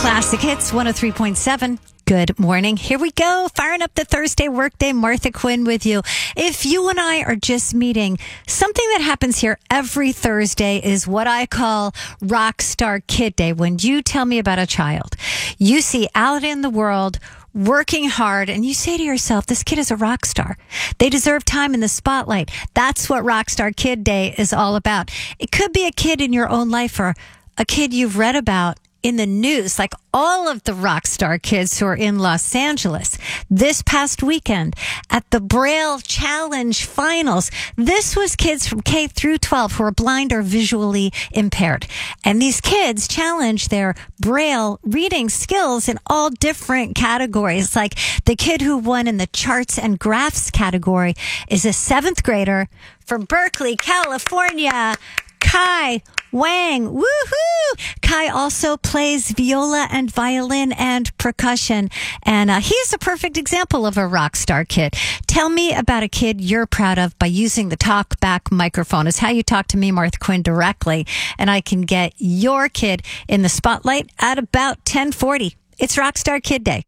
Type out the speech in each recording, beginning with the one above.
Classic Hits 103.7. Good morning. Here we go. Firing up the Thursday workday. Martha Quinn with you. If you and I are just meeting, something that happens here every Thursday is what I call Rockstar Kid Day. When you tell me about a child you see out in the world working hard and you say to yourself, this kid is a rock star. They deserve time in the spotlight. That's what Rockstar Kid Day is all about. It could be a kid in your own life or a kid you've read about in the news, like all of the rock star kids who are in Los Angeles this past weekend at the Braille Challenge Finals. This was kids from K through 12 who are blind or visually impaired. And these kids challenged their Braille reading skills in all different categories. Like the kid who won in the charts and graphs category is a 7th grader from Berkeley, California, Kai Wang. Woohoo! Kai also plays viola and violin and percussion. And he's a perfect example of a rock star kid. Tell me about a kid you're proud of by using the talk back microphone. It's how you talk to me, Martha Quinn, directly. And I can get your kid in the spotlight at about 10:40. It's Rockstar Kid Day.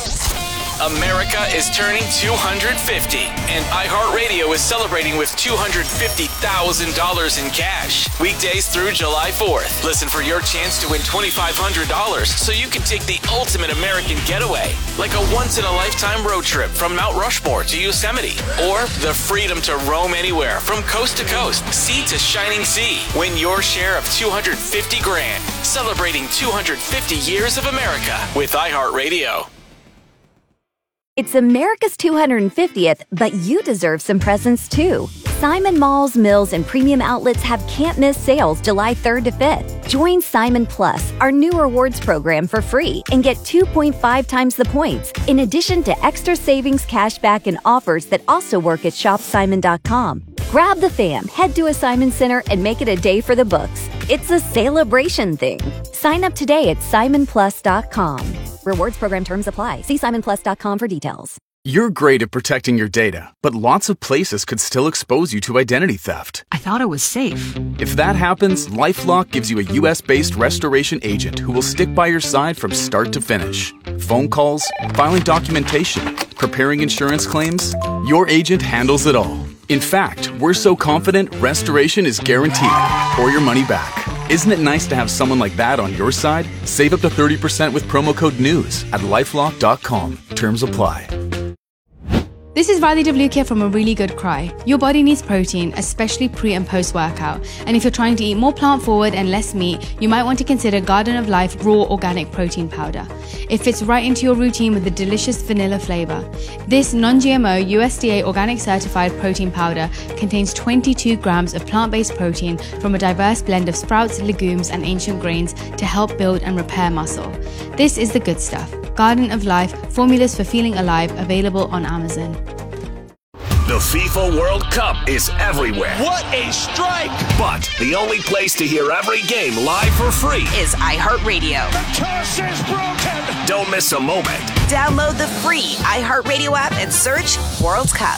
America is turning 250, and iHeartRadio is celebrating with $250,000 in cash. Weekdays through July 4th. Listen for your chance to win $2,500 so you can take the ultimate American getaway, like a once-in-a-lifetime road trip from Mount Rushmore to Yosemite, or the freedom to roam anywhere from coast to coast, sea to shining sea. Win your share of $250 grand. Celebrating 250 years of America with iHeartRadio. It's America's 250th, but you deserve some presents too. Simon Malls, Mills, and Premium Outlets have can't-miss sales July 3rd to 5th. Join Simon Plus, our new rewards program, for free and get 2.5 times the points, in addition to extra savings, cashback, and offers that also work at shopsimon.com. Grab the fam, head to a Simon Center, and make it a day for the books. It's a celebration thing. Sign up today at simonplus.com. Rewards program terms apply. See simonplus.com for details. You're great at protecting your data, but lots of places could still expose you to identity theft. I thought it was safe. If that happens, LifeLock gives you a US-based restoration agent who will stick by your side from start to finish. Phone calls, filing documentation, preparing insurance claims, your agent handles it all. In fact, we're so confident restoration is guaranteed or your money back. Isn't it nice to have someone like that on your side? Save up to 30% with promo code NEWS at LifeLock.com. Terms apply. This is Riley DeVlukia from A Really Good Cry. Your body needs protein, especially pre- and post-workout. And if you're trying to eat more plant-forward and less meat, you might want to consider Garden of Life Raw Organic Protein Powder. It fits right into your routine with a delicious vanilla flavor. This non-GMO, USDA organic certified protein powder contains 22 grams of plant-based protein from a diverse blend of sprouts, legumes, and ancient grains to help build and repair muscle. This is the good stuff. Garden of Life, formulas for feeling alive, available on Amazon. The FIFA World Cup is everywhere. What a strike! But the only place to hear every game live for free is iHeartRadio. The toss is broken! Don't miss a moment. Download the free iHeartRadio app and search World Cup.